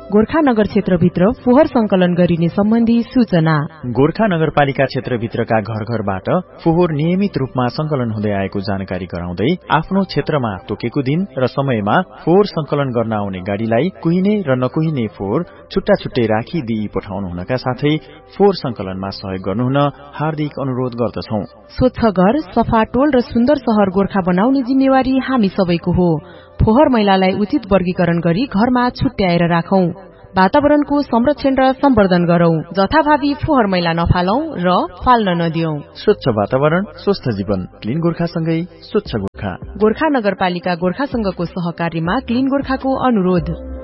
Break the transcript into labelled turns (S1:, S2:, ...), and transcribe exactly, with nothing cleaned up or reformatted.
S1: गोर्खा नगर क्षेत्रभित्र फोहोर संकलन गरिने सम्बन्धी सूचना।
S2: गोर्खा नगरपालिका क्षेत्रभित्रका घर घरबाट फोहोर नियमित रूपमा संकलन हुँदै आएको जानकारी गराउँदै आफ्नो क्षेत्रमा तोकेको दिन र समयमा फोहोर संकलन गर्न आउने गाड़ीलाई कुहिने र नकुहिने फोहोर छुट्टा छुट्टै राखी दिई पठाउनु हुनका साथै फोहोर संकलनमा सहयोग गर्नुहुन हार्दिक अनुरोध गर्दछौं।
S1: स्वच्छ घर, सफा टोल र सुन्दर शहर गोर्खा बनाउने जिम्मेवारी हामी सबैको हो। फोहोर मैलालाई उचित वर्गीकरण गरी घरमा छुट्याएर राखौं। वातावरणको संरक्षण र सम्वर्धन गरौं। जथाभावी फोहोर मैला नफालौं र फाल्न नदियौं।
S2: स्वच्छ वातावरण, स्वस्थ जीवन, क्लीन गोर्खासँगै स्वच्छ गोर्खा।
S1: गोर्खा नगरपालिका गोर्खासँगको सहकार्यमा क्लीन गोर्खाको अनुरोध।